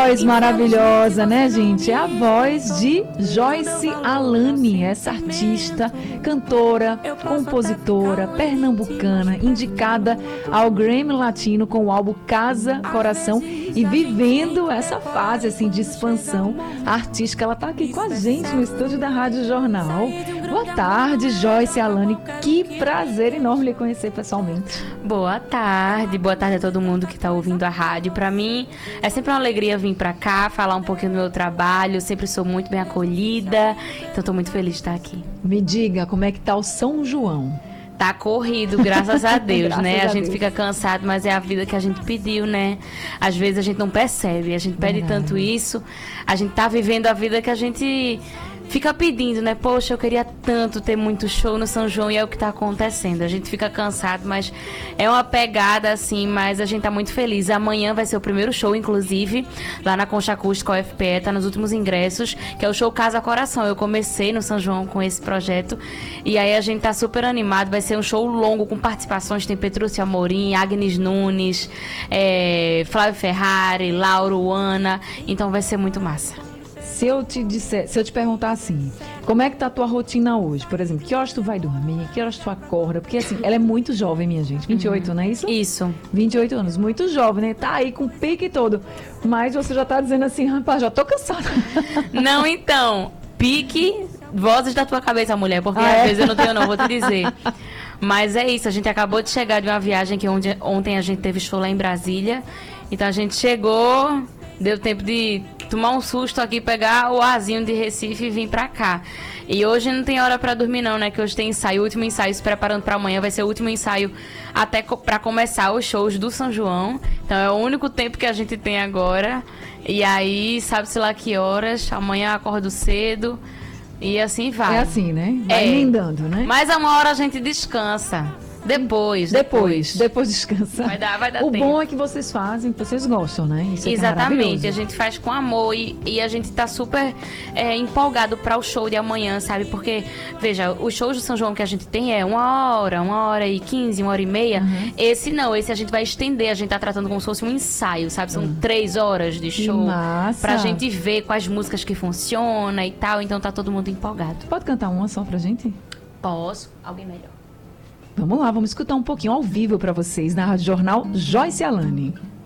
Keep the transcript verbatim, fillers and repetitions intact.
voz maravilhosa, né, gente? É a voz de Joyce Alane, essa artista, cantora, compositora, pernambucana, indicada ao Grammy Latino com o álbum Casa Coração e vivendo essa fase assim de expansão artística. Ela tá aqui com a gente no estúdio da Rádio Jornal. Boa tarde, Joyce Alane. Que prazer enorme lhe conhecer pessoalmente. Boa tarde, boa tarde a todo mundo que está ouvindo a rádio. Para mim é sempre uma alegria vir para cá, falar um pouquinho do meu trabalho. Eu sempre sou muito bem acolhida, então estou muito feliz de estar aqui. Me diga, como é que tá o São João? Tá corrido, graças a Deus, graças né? A, a gente Deus. fica cansado, mas é a vida que a gente pediu, né? Às vezes a gente não percebe, a gente pede Verdade. tanto isso, a gente tá vivendo a vida que a gente fica pedindo, né? Poxa, eu queria tanto ter muito show no São João e é o que tá acontecendo. A gente fica cansado, mas é uma pegada assim, mas a gente tá muito feliz. Amanhã vai ser o primeiro show, inclusive, lá na Concha Acústica U F P E, tá nos últimos ingressos, que é o show Casa Coração. Eu comecei no São João com esse projeto e aí a gente tá super animado. Vai ser um show longo com participações, tem Petrúcia Amorim, Agnes Nunes, é, Flávio Ferrari, Lauro, Ana, então vai ser muito massa. Se eu te disser, se eu te perguntar assim, como é que tá a tua rotina hoje? Por exemplo, que horas tu vai dormir? Que horas tu acorda? Porque assim, ela é muito jovem, minha gente. vinte e oito, uhum. Não é isso? Isso. vinte e oito anos, muito jovem, né? Tá aí com o pique todo. Mas você já tá dizendo assim, rapaz, já tô cansada. Não, então, pique, vozes da tua cabeça, mulher, porque ah, às é? vezes eu não tenho não, vou te dizer. Mas é isso, a gente acabou de chegar de uma viagem que onde, ontem a gente teve show lá em Brasília. Então a gente chegou, deu tempo de tomar um susto aqui, pegar o arzinho de Recife e vir pra cá. E hoje não tem hora pra dormir não, né? Que hoje tem ensaio, o último ensaio, se preparando pra amanhã, vai ser o último ensaio até co- pra começar os shows do São João. Então é o único tempo que a gente tem agora. E aí, sabe-se lá que horas, amanhã acordo cedo e assim vai. É assim, né? Vai É. emendando, né? Mas a uma hora a gente descansa. Depois, Depois, depois. depois descansa. Vai dar, vai dar o tempo. bom é que vocês fazem, vocês gostam, né? Isso é Exatamente, maravilhoso. a gente faz com amor e, e a gente tá super é, empolgado para o show de amanhã, sabe? Porque, veja, os shows do São João que a gente tem é uma hora, uma hora e quinze, uma hora e meia. Uhum. Esse não, esse a gente vai estender, a gente tá tratando como se fosse um ensaio, sabe? São Uhum. três horas de show massa. pra gente ver quais músicas que funcionam e tal, então tá todo mundo empolgado. Pode cantar uma só pra gente? Posso? Alguém melhor? Vamos lá, vamos escutar um pouquinho ao vivo pra vocês na Rádio Jornal Joyce Alane.